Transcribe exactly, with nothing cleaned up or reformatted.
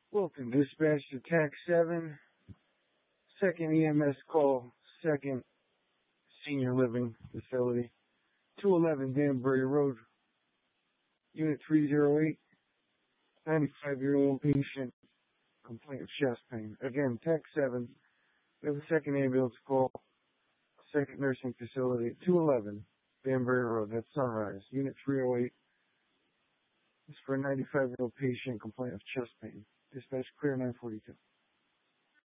Welcome, dispatch to T A C seven, second E M S call, second senior living facility, two eleven Danbury Road, unit three oh eight, ninety-five-year-old patient, complaint of chest pain. Again, T A C seven, we have a second ambulance call, second nursing facility, two eleven Danbury Road, that's Sunrise, unit three oh eight. This is for a ninety-five-year-old patient, complaint of chest pain. Dispatch clear nine forty-two.